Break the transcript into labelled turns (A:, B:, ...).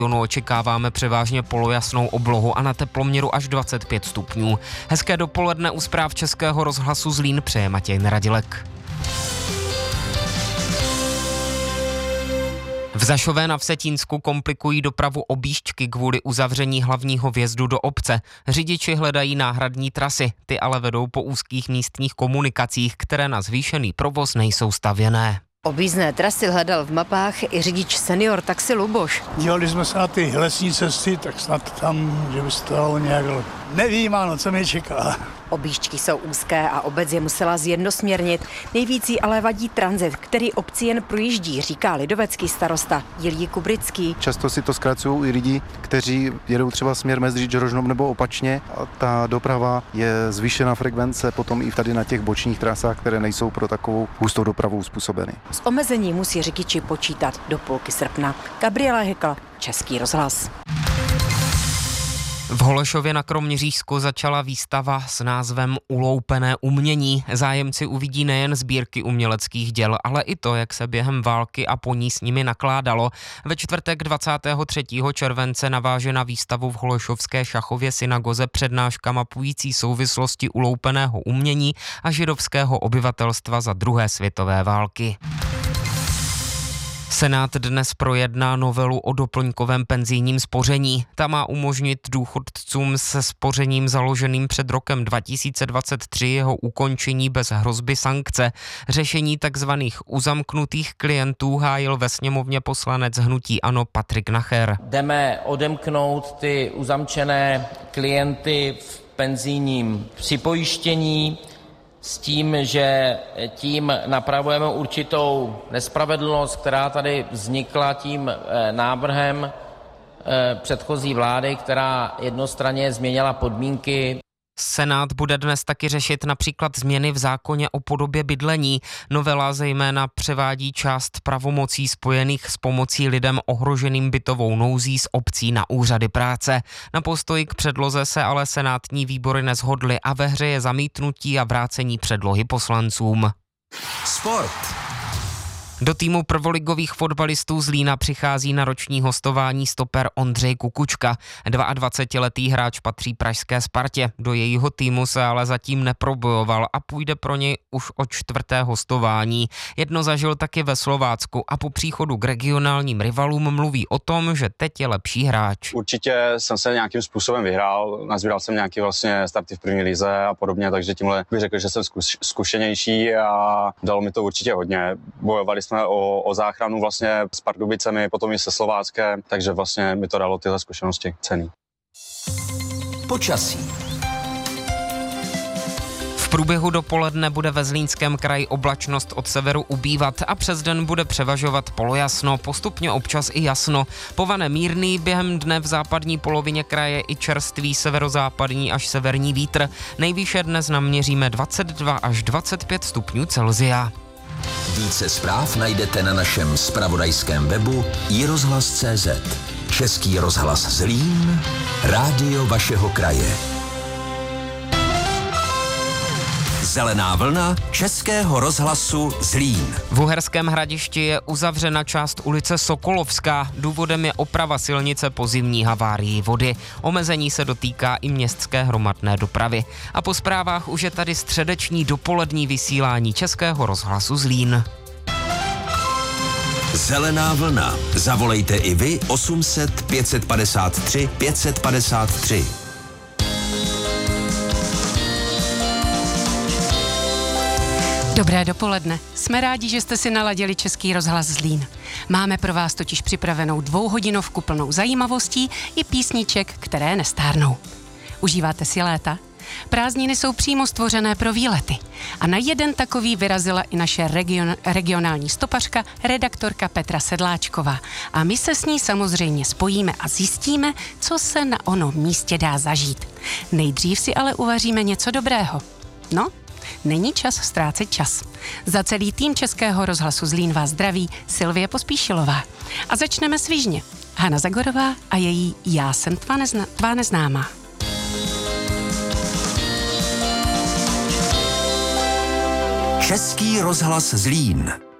A: Očekáváme převážně polojasnou oblohu a na teploměru až 25 stupňů. Hezké dopoledne u zpráv Českého rozhlasu Zlín přeje Matěj Neradilek. V Zašové na Vsetínsku komplikují dopravu objížďky kvůli uzavření hlavního vjezdu do obce. Řidiči hledají náhradní trasy, ty ale vedou po úzkých místních komunikacích, které na zvýšený provoz nejsou stavěné.
B: Objízdné trasy hledal v mapách i řidič senior taxi Luboš.
C: Dívali jsme se na ty lesní cesty, tak snad tam, že by se to dalo nějak... Nevím, ano, co mě čeká.
B: Objížďky jsou úzké a obec je musela zjednosměrnit. Nejvíc jí ale vadí tranzit, který obci jen projíždí, říká lidovecký starosta Jiljí Kubrický.
D: Často si to zkracují i lidi, kteří jedou třeba směr Mezdříč, Rožnov nebo opačně. A ta doprava je zvýšená frekvence potom i tady na těch bočních trasách, které nejsou pro takovou hustou dopravu uspůsobeny.
B: S omezení musí řidiči počítat do půlky srpna. Gabriela Hekla, Český rozhlas.
A: V Holešově na Kroměřížsku začala výstava s názvem Uloupené umění. Zájemci uvidí nejen sbírky uměleckých děl, ale i to, jak se během války a po ní s nimi nakládalo. Ve čtvrtek 23. července naváže na výstavu v Holešovské šachově synagoze přednáška mapující souvislosti uloupeného umění a židovského obyvatelstva za druhé světové války. Senát dnes projedná novelu o doplňkovém penzijním spoření. Ta má umožnit důchodcům se spořením založeným před rokem 2023 jeho ukončení bez hrozby sankce. Řešení takzvaných uzamknutých klientů hájil ve sněmovně poslanec hnutí ANO Patrik Nacher.
E: Jdeme odemknout ty uzamčené klienty v penzijním připojištění, s tím, že tím napravujeme určitou nespravedlnost, která tady vznikla tím návrhem předchozí vlády, která jednostranně změnila podmínky.
A: Senát bude dnes taky řešit například změny v zákoně o podobě bydlení. Novela zejména převádí část pravomocí spojených s pomocí lidem ohroženým bytovou nouzí z obcí na úřady práce. Na postoji k předloze se ale senátní výbory neshodly a ve hře je zamítnutí a vrácení předlohy poslancům.
F: Sport.
A: Do týmu prvoligových fotbalistů Zlína přichází na roční hostování stoper Ondřej Kukučka. 22letý hráč patří pražské Spartě. Do jejího týmu se ale zatím neprobojoval a půjde pro něj už o 4. hostování. Jedno zažil taky ve Slovácku a po příchodu k regionálním rivalům mluví o tom, že teď je lepší hráč.
G: Určitě jsem se nějakým způsobem vyhrál, nazbíral jsem nějaký vlastně starty v první lize a podobně, takže tímhle bych řekl, že jsem zkušenější a dalo mi to určitě hodně. Bojovali jsme o záchranu vlastně s Pardubicemi, potom i se Slováckem, takže vlastně mi to dalo tyhle zkušenosti cenný.
F: Počasí.
A: V průběhu dopoledne bude ve Zlínském kraji oblačnost od severu ubývat a přes den bude převažovat polojasno, postupně občas i jasno. Povane mírný, během dne v západní polovině kraje i čerstvý severozápadní až severní vítr. Nejvýše dnes naměříme 22 až 25 stupňů Celsia.
F: Více zpráv najdete na našem zpravodajském webu iRozhlas.cz. Český rozhlas Zlín, rádio vašeho kraje. Zelená vlna Českého rozhlasu Zlín.
A: V Uherském Hradišti je uzavřena část ulice Sokolovská. Důvodem je oprava silnice po zimní havárii vody. Omezení se dotýká i městské hromadné dopravy. A po zprávách už je tady středeční dopolední vysílání Českého rozhlasu Zlín.
F: Zelená vlna. Zavolejte i vy 800 553 553.
H: Dobré dopoledne. Jsme rádi, že jste si naladili Český rozhlas Zlín. Máme pro vás totiž připravenou 2hodinovku plnou zajímavostí i písniček, které nestárnou. Užíváte si léta? Prázdniny jsou přímo stvořené pro výlety. A na jeden takový vyrazila i naše regionální stopařka, redaktorka Petra Sedláčková. A my se s ní samozřejmě spojíme a zjistíme, co se na onom místě dá zažít. Nejdřív si ale uvaříme něco dobrého. No, není čas ztrácet čas. Za celý tým Českého rozhlasu Zlín vás zdraví Silvie Pospíšilová. A začneme svižně. Hana Zagorová a její Já jsem tvá neznámá.
F: Český rozhlas Zlín.